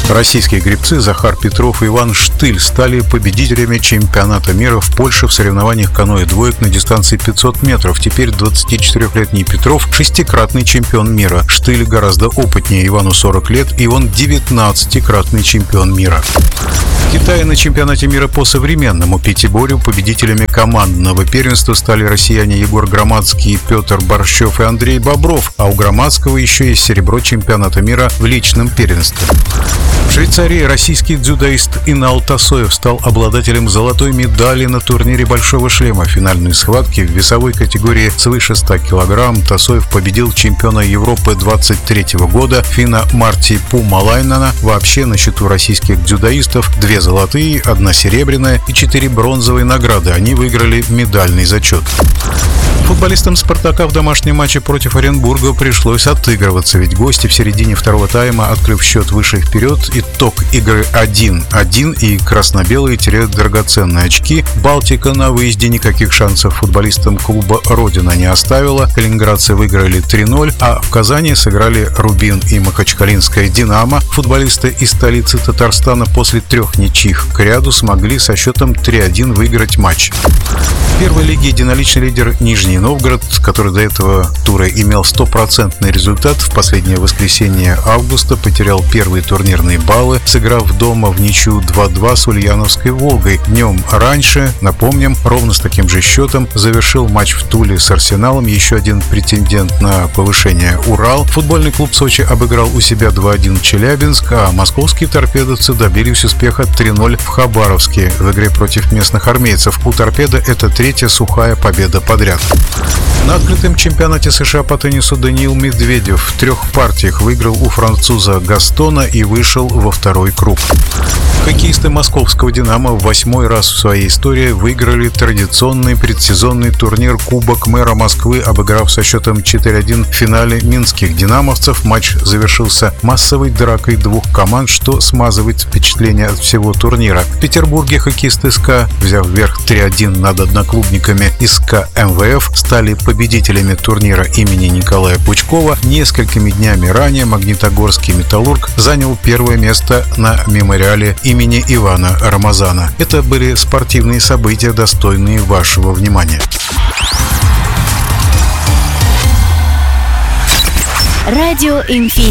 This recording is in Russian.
Российские гребцы Захар Петров и Иван Штыль стали победителями чемпионата мира в Польше в соревнованиях каноэ-двоек на дистанции 500 метров. Теперь 24-летний Петров – шестикратный чемпион мира. Штыль гораздо опытнее, Ивану 40 лет, и он 19-кратный чемпион мира. В Китае на чемпионате мира по современному пятиборью победителями командного первенства стали россияне Егор Громадский, Петр Борщев и Андрей Бобров, а у Громадского еще есть серебро чемпионата мира в личном первенстве. В Швейцарии российский дзюдоист Инал Тасоев стал обладателем золотой медали на турнире «Большого шлема». В финальной схватке в весовой категории свыше 100 кг Тасоев победил чемпиона Европы 23 года финна Марти Пумалайнена. Вообще на счету российских дзюдоистов 2 золотые, 1 серебряная и 4 бронзовые награды. Они выиграли медальный зачет. Футболистам «Спартака» в домашнем матче против Оренбурга пришлось отыгрываться, ведь гости в середине второго тайма, открыв счет выше вперед, итог игры 1-1, и красно-белые теряют драгоценные очки. Балтика на выезде никаких шансов футболистам клуба «Родина» не оставила. Калининградцы выиграли 3-0, а в Казани сыграли «Рубин» и махачкалинская «Динамо». Футболисты из столицы Татарстана после 3 ничьих к ряду смогли со счетом 3-1 выиграть матч. В первой лиге единоличный лидер Нижний Новгород, который до этого тура имел 100% результат, в последнее воскресенье августа потерял первые турнирные баллы, сыграв дома в ничью 2-2 с Ульяновской «Волгой». Днем раньше, напомним, ровно с таким же счетом завершил матч в Туле с Арсеналом еще один претендент на повышение «Урал». Футбольный клуб Сочи обыграл у себя 2-1 Челябинск, а московские торпедовцы добились успеха 3-0 в Хабаровске в игре против местных армейцев. У торпедо это 3-я сухая победа подряд. На открытом чемпионате США по теннису Даниил Медведев в 3 партиях выиграл у француза Гастона и вышел во второй круг. Хоккеисты московского «Динамо» в 8-й раз в своей истории выиграли традиционный предсезонный турнир Кубок мэра Москвы, обыграв со счетом 4-1 в финале минских «Динамовцев». Матч завершился массовой дракой 2 команд, что смазывает впечатление от всего турнира. В Петербурге хоккеисты СКА, взяв вверх 3-1 над одноклубниками из СКА МВФ, стали победителями турнира имени Николая Пучкова. Несколькими днями ранее магнитогорский «Металлург» занял 1-е место на мемориале имени Ивана Рамазана. Это были спортивные события, достойные вашего внимания. Радио Инфинити.